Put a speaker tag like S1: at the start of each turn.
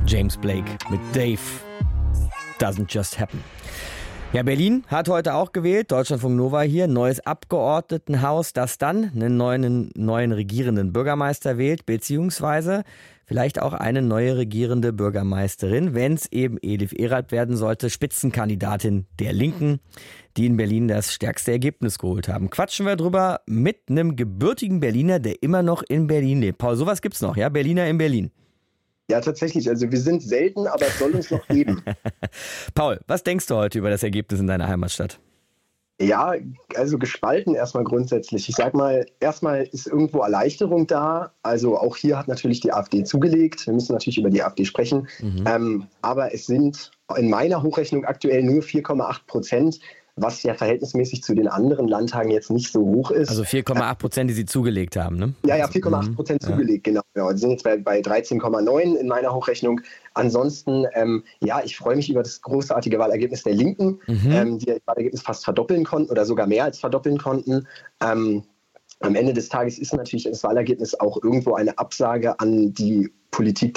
S1: James Blake mit Dave. Doesn't just happen. Ja, Berlin hat heute auch gewählt, Deutschlandfunk Nova hier, neues Abgeordnetenhaus, das dann einen neuen regierenden Bürgermeister wählt, beziehungsweise vielleicht auch eine neue regierende Bürgermeisterin, wenn es eben Elif Erath werden sollte, Spitzenkandidatin der Linken, die in Berlin das stärkste Ergebnis geholt haben. Quatschen wir drüber mit einem gebürtigen Berliner, der immer noch in Berlin lebt. Paul, sowas gibt's noch, ja? Berliner in Berlin.
S2: Ja, tatsächlich. Also wir sind selten, aber es soll uns noch geben.
S1: Paul, was denkst du heute über das Ergebnis in deiner Heimatstadt?
S2: Ja, also gespalten erstmal grundsätzlich. Ich sag mal, erstmal ist irgendwo Erleichterung da. Also auch hier hat natürlich die AfD zugelegt. Wir müssen natürlich über die AfD sprechen. Aber es sind in meiner Hochrechnung aktuell nur 4,8%, was ja verhältnismäßig zu den anderen Landtagen jetzt nicht so hoch ist.
S1: Also 4,8%, die sie zugelegt haben, ne?
S2: Ja, 4,8% zugelegt, genau. Die sind jetzt bei 13,9 in meiner Hochrechnung. Ansonsten, ich freue mich über das großartige Wahlergebnis der Linken, die das Wahlergebnis fast verdoppeln konnten oder sogar mehr als verdoppeln konnten. Am Ende des Tages ist natürlich das Wahlergebnis auch irgendwo eine Absage an die Politik